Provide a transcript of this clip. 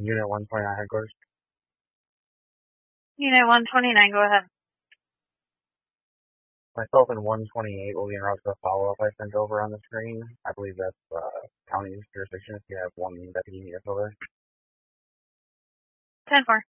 Unit 129 headquarters. Unit 129, go ahead. Myself and 128 will be in route to the follow-up I sent over on the screen. I believe that's county jurisdiction if you have one deputy meet us over. 10-4.